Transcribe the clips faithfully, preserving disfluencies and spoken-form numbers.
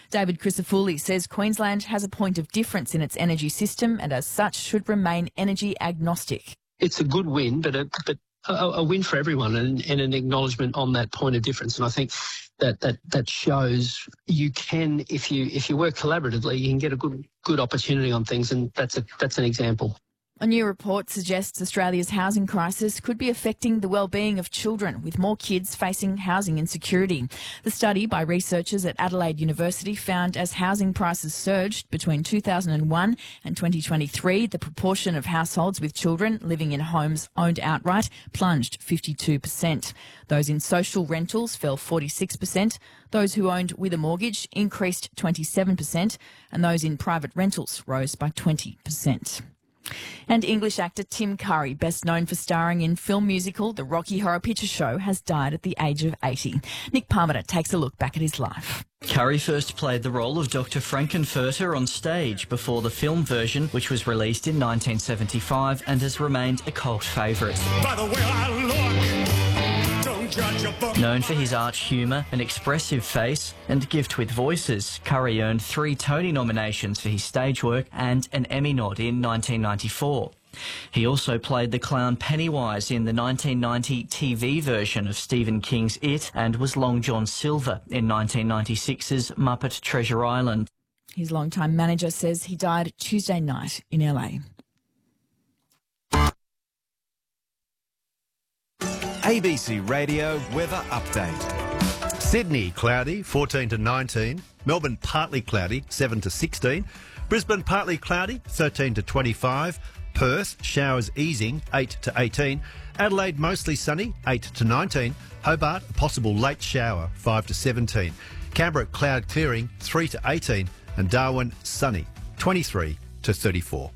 David Crisafulli says Queensland has a point of difference in its energy system and as such should remain energy agnostic. It's a good win, but a, but a, a win for everyone and, and an acknowledgement on that point of difference. And I think that, that, that shows you can, if you if you work collaboratively, you can get a good good opportunity on things, and that's a that's an example. A new report suggests Australia's housing crisis could be affecting the well-being of children, with more kids facing housing insecurity. The study by researchers at Adelaide University found as housing prices surged between two thousand one and twenty twenty-three, the proportion of households with children living in homes owned outright plunged fifty-two percent. Those in social rentals fell forty-six percent. Those who owned with a mortgage increased twenty-seven percent, and those in private rentals rose by twenty percent. And English actor Tim Curry, best known for starring in film musical The Rocky Horror Picture Show, has died at the age of eighty. Nick Parmenter takes a look back at his life. Curry first played the role of Doctor Frankenfurter on stage before the film version, which was released in nineteen seventy-five and has remained a cult favourite. By the way I look, don't judge a book. Known for his arch humour, an expressive face and gift with voices, Curry earned three Tony nominations for his stage work and an Emmy nod in nineteen ninety-four. He also played the clown Pennywise in the nineteen ninety T V version of Stephen King's It and was Long John Silver in nineteen ninety-six's Muppet Treasure Island. His longtime manager says he died Tuesday night in L A. A B C Radio Weather Update. Sydney, cloudy, fourteen to nineteen. Melbourne, partly cloudy, seven to sixteen. Brisbane, partly cloudy, thirteen to twenty-five. Perth, showers easing, eight to eighteen. Adelaide, mostly sunny, eight to nineteen. Hobart, a possible late shower, five to seventeen. Canberra, cloud clearing, three to eighteen. And Darwin, sunny, twenty-three to thirty-four.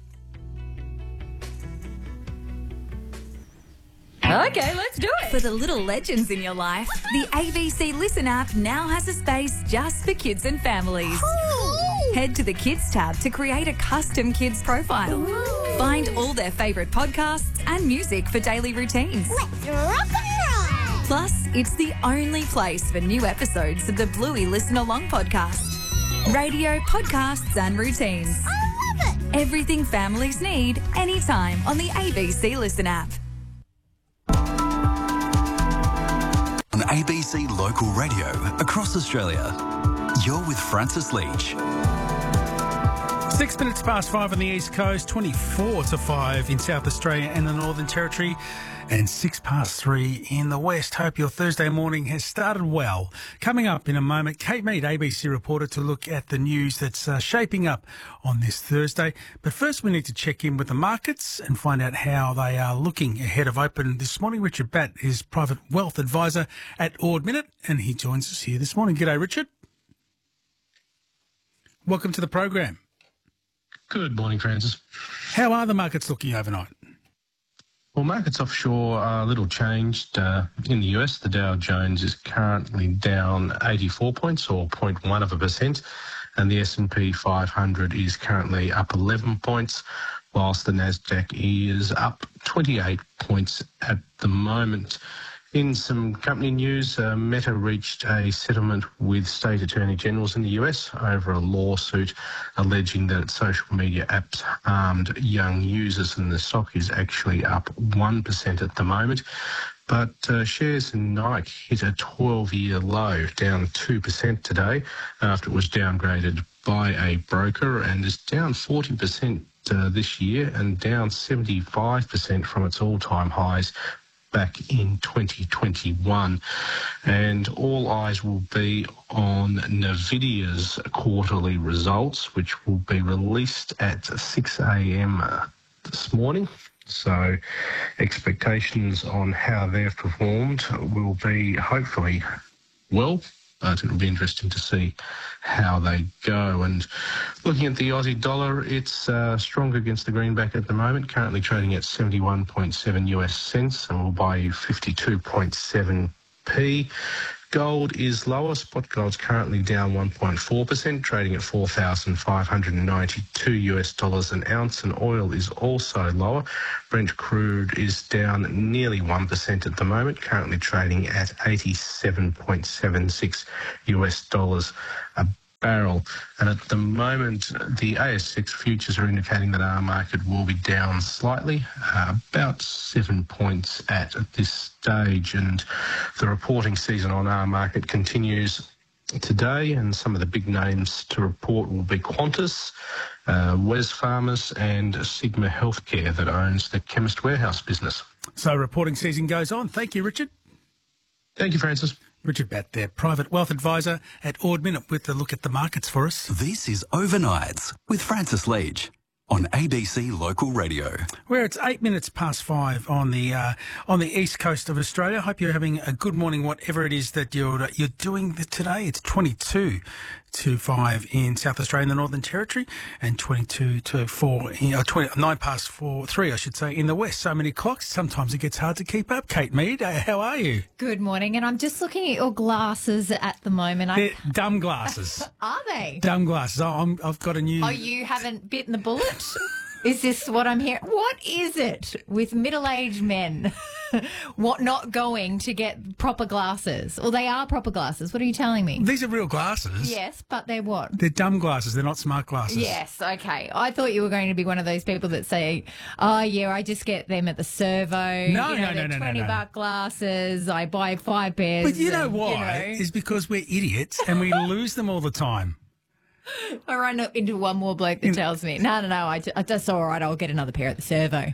Okay, let's do it. For the little legends in your life, the A B C Listen app now has a space just for kids and families. Ooh. Head to the Kids tab to create a custom kids profile. Ooh. Find all their favourite podcasts and music for daily routines. Let's rock and roll. Plus, it's the only place for new episodes of the Bluey Listen Along podcast. Radio, podcasts and routines. I love it. Everything families need, anytime on the A B C Listen app. On A B C Local Radio across Australia, you're with Francis Leach. Six minutes past five on the East Coast, twenty-four to five in South Australia and the Northern Territory, and six past three in the West. Hope your Thursday morning has started well. Coming up in a moment, Kate Mead, A B C reporter, to look at the news that's uh, shaping up on this Thursday. But first we need to check in with the markets and find out how they are looking ahead of open this morning. Richard Batt is private wealth advisor at Ord Minnett, and he joins us here this morning. G'day, Richard. Welcome to the program. Good morning, Francis. How are the markets looking overnight? Well, markets offshore are a little changed. Uh, in the U S, the Dow Jones is currently down eighty-four points, or zero point one of a percent, and the S and P five hundred is currently up eleven points, whilst the Nasdaq is up twenty-eight points at the moment. In some company news, uh, Meta reached a settlement with state attorney generals in the U S over a lawsuit alleging that its social media apps harmed young users, and the stock is actually up one percent at the moment. But uh, shares in Nike hit a twelve-year low, down two percent today after it was downgraded by a broker, and is down forty percent uh, this year and down seventy-five percent from its all-time highs back in twenty twenty-one. And all eyes will be on Nvidia's quarterly results, which will be released at six a.m. this morning. So expectations on how they've performed will be hopefully well, but it'll be interesting to see how they go. And looking at the Aussie dollar, it's uh, stronger against the greenback at the moment, currently trading at seventy-one point seven US cents, and will buy you fifty-two point seven p. Gold is lower. Spot gold's currently down one point four percent, trading at four thousand five hundred ninety-two US dollars an ounce, and oil is also lower. Brent crude is down nearly one percent at the moment, currently trading at eighty-seven point seven six US dollars a barrel. And at the moment, the A S X futures are indicating that our market will be down slightly, uh, about seven points at, at this stage. And the reporting season on our market continues today, and some of the big names to report will be Qantas, uh, Wesfarmers and Sigma Healthcare that owns the Chemist Warehouse business. So reporting season goes on. Thank you, Richard. Thank you, Francis. Richard Batt there, private wealth advisor at Ord Minnett with a look at the markets for us. This is Overnights with Francis Leach on A B C Local Radio. Where it's eight minutes past five on the uh, on the east coast of Australia. Hope you're having a good morning, whatever it is that you're you're doing today. It's twenty-two to five in South Australia and the Northern Territory, and twenty-two to four, in, uh, twenty, nine past four, three, I should say, in the west. So many clocks. Sometimes it gets hard to keep up. Kate Mead, uh, how are you? Good morning, and I'm just looking at your glasses at the moment. They're dumb glasses. Are they? Dumb glasses. Oh, I'm, I've got a new... Oh, you haven't bitten the bullet? Is this what I'm hearing? What is it with middle-aged men what not going to get proper glasses? Well, they are proper glasses. What are you telling me? These are real glasses. Yes, but they're what? They're dumb glasses. They're not smart glasses. Yes, okay. I thought you were going to be one of those people that say, oh, yeah, I just get them at the servo. No, you know, no, no, no, twenty no, no. buck glasses. I buy five pairs. But you know and, why? You know. It's because we're idiots and we lose them all the time. I run up into one more bloke that tells me, no, no, no, I, that's all right, I'll get another pair at the servo.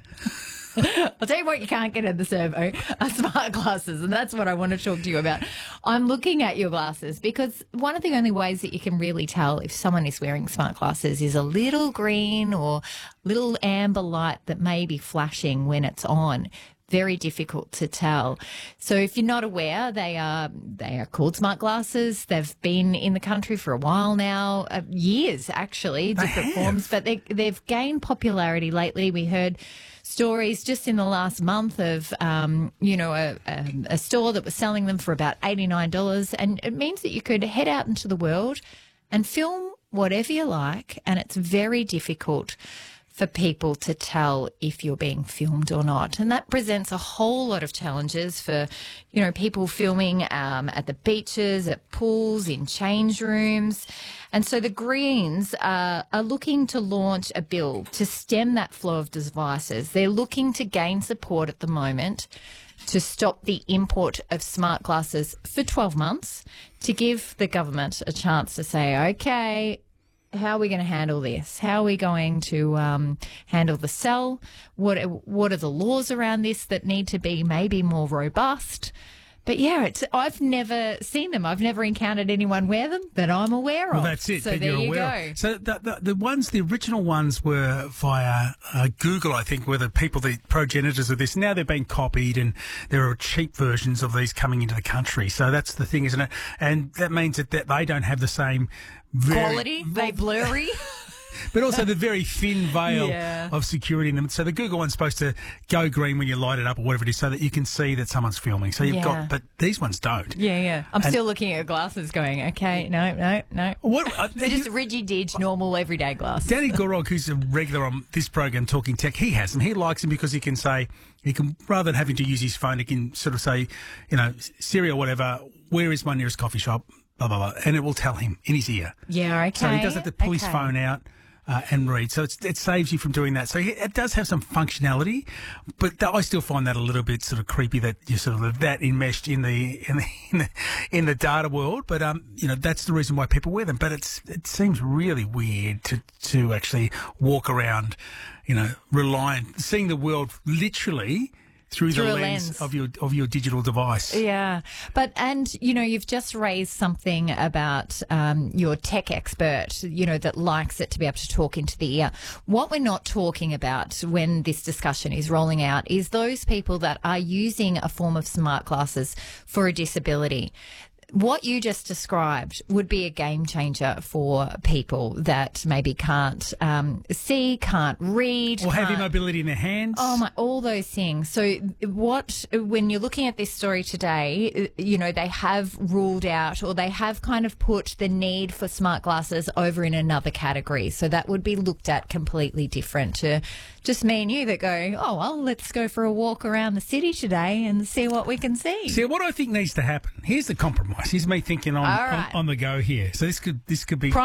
I'll tell you what you can't get at the servo are smart glasses, and that's what I want to talk to you about. I'm looking at your glasses because one of the only ways that you can really tell if someone is wearing smart glasses is a little green or little amber light that may be flashing when it's on. Very difficult to tell. So if you're not aware, they are they are called smart glasses. They've been in the country for a while now, uh, years actually, different forms, but they, they've gained popularity lately. We heard stories just in the last month of, um, you know, a, a, a store that was selling them for about eighty-nine dollars, and it means that you could head out into the world and film whatever you like, and it's very difficult for people to tell if you're being filmed or not. And that presents a whole lot of challenges for, you know, people filming um, at the beaches, at pools, in change rooms. And so the Greens uh, are looking to launch a bill to stem that flow of devices. They're looking to gain support at the moment to stop the import of smart glasses for twelve months, to give the government a chance to say, okay, how are we going to handle this? How are we going to um, handle the sell? What what are the laws around this that need to be maybe more robust? But yeah, it's, I've never seen them. I've never encountered anyone wear them that I'm aware of. Well, that's it. So that there you're you aware go. Of. So the, the the ones, the original ones were via uh, Google, I think, were the people, the progenitors of this. Now they're being copied, and there are cheap versions of these coming into the country. So that's the thing, isn't it? And that means that, that they don't have the same very, quality. They blurry. But also the very thin veil Yeah. of security in them. So the Google one's supposed to go green when you light it up or whatever it is, so that you can see that someone's filming. So you've Yeah. got, but these ones don't. Yeah, yeah. I'm And- still looking at your glasses going, okay, no, no, no. What? Uh, They're just rigid-edge, normal, everyday glasses. Danny Gorog, who's a regular on this program, Talking Tech, he has them. He likes them because he can say, he can, rather than having to use his phone, he can sort of say, you know, Siri or whatever, where is my nearest coffee shop, blah, blah, blah, and it will tell him in his ear. Yeah, okay. So he doesn't have to pull his Okay. phone out uh, and read. So it's, it saves you from doing that. So he, it does have some functionality, but th- I still find that a little bit sort of creepy that you're sort of that enmeshed in the in the in the, in the data world. But um, you know, that's the reason why people wear them. But it's it seems really weird to to actually walk around, you know, reliant, seeing the world literally through, Through the a lens, lens. of your of your digital device. Yeah. But, and, you know, you've just raised something about um, your tech expert, you know, that likes it to be able to talk into the ear. What we're not talking about when this discussion is rolling out is those people that are using a form of smart glasses for a disability. What you just described would be a game changer for people that maybe can't um, see, can't read, Or have can't- immobility in their hands. Oh my, all those things. So what, when you're looking at this story today, you know, they have ruled out, or they have kind of put the need for smart glasses over in another category. So that would be looked at completely different to just me and you that go, oh, well, let's go for a walk around the city today and see what we can see. See, what I think needs to happen, here's the compromise. nice. Here's me thinking on, All right. on, on the go here. So this could this could be Prime